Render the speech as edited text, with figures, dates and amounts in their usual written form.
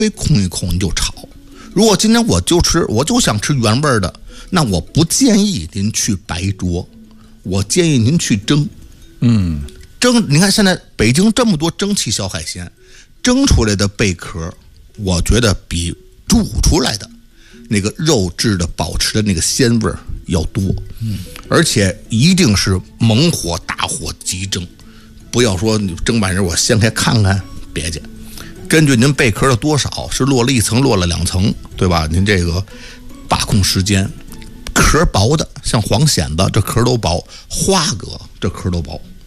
微空一空你就炒。如果今天我就想吃原味的，那我不建议您去白灼，我建议您去蒸。蒸，你看现在北京这么多蒸汽小海鲜，蒸出来的贝壳，我觉得比煮出来的那个肉质的保持的那个鲜味要多。而且一定是猛火大火急蒸，不要说你蒸半日我掀开看看，别介。根据您贝壳的多少，是落了一层落了2层，对吧？您这个把控时间，壳薄的像黄蚬子这壳都薄，花蛤这壳都薄，